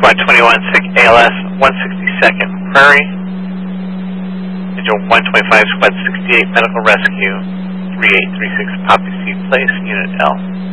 Squad 21, SIC ALS 162nd Prairie. Individual 125, Squad 68, Medical Rescue 3836, Poppy Seed Place, Unit L.